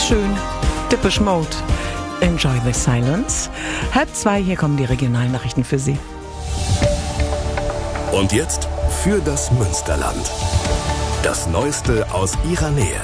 schön. Depeche Mode. Enjoy the silence. 1:30, hier kommen die Regionalnachrichten für Sie. Und jetzt für das Münsterland. Das Neueste aus Ihrer Nähe.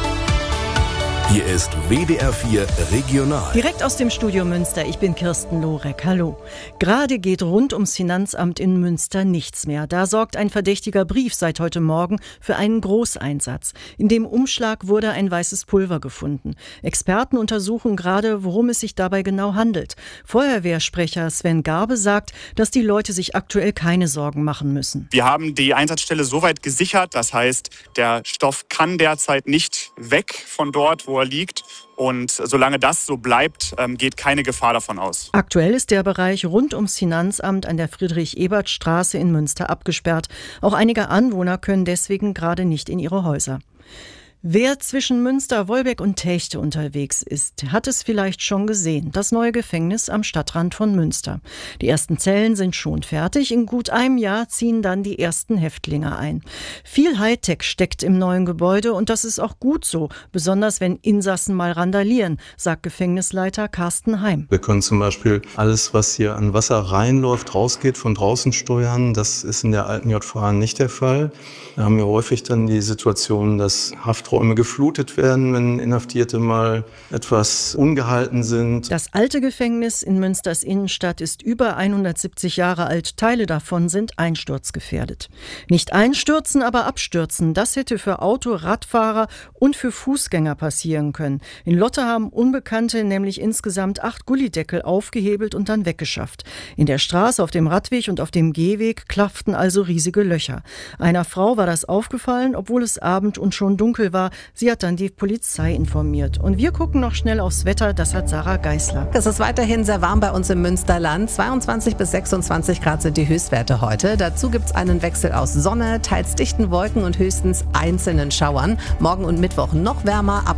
Hier ist WDR 4 Regional. Direkt aus dem Studio Münster, ich bin Kirsten Lorek. Hallo. Gerade geht rund ums Finanzamt in Münster nichts mehr. Da sorgt ein verdächtiger Brief seit heute Morgen für einen Großeinsatz. In dem Umschlag wurde ein weißes Pulver gefunden. Experten untersuchen gerade, worum es sich dabei genau handelt. Feuerwehrsprecher Sven Garbe sagt, dass die Leute sich aktuell keine Sorgen machen müssen. Wir haben die Einsatzstelle soweit gesichert. Das heißt, der Stoff kann derzeit nicht weg von dort, wo er liegt. Und solange das so bleibt, geht keine Gefahr davon aus. Aktuell ist der Bereich rund ums Finanzamt an der Friedrich-Ebert-Straße in Münster abgesperrt. Auch einige Anwohner können deswegen gerade nicht in ihre Häuser. Wer zwischen Münster, Wolbeck und Techte unterwegs ist, hat es vielleicht schon gesehen. Das neue Gefängnis am Stadtrand von Münster. Die ersten Zellen sind schon fertig. In gut einem Jahr ziehen dann die ersten Häftlinge ein. Viel Hightech steckt im neuen Gebäude und das ist auch gut so. Besonders wenn Insassen mal randalieren, sagt Gefängnisleiter Carsten Heim. Wir können zum Beispiel alles, was hier an Wasser reinläuft, rausgeht, von draußen steuern. Das ist in der alten JVA nicht der Fall. Da haben wir häufig dann die Situation, dass Hafträume geflutet werden, wenn Inhaftierte mal etwas ungehalten sind. Das alte Gefängnis in Münsters Innenstadt ist über 170 Jahre alt. Teile davon sind einsturzgefährdet. Nicht einstürzen, aber abstürzen. Das hätte für Auto-, Radfahrer und für Fußgänger passieren können. In Lotte haben Unbekannte nämlich insgesamt 8 Gullideckel aufgehebelt und dann weggeschafft. In der Straße, auf dem Radweg und auf dem Gehweg klafften also riesige Löcher. Einer Frau war das aufgefallen, obwohl es Abend und schon dunkel war. Sie hat dann die Polizei informiert. Und wir gucken noch schnell aufs Wetter, das hat Sarah Geisler. Es ist weiterhin sehr warm bei uns im Münsterland. 22 bis 26 Grad sind die Höchstwerte heute. Dazu gibt es einen Wechsel aus Sonne, teils dichten Wolken und höchstens einzelnen Schauern. Morgen und Mittwoch noch wärmer. Ab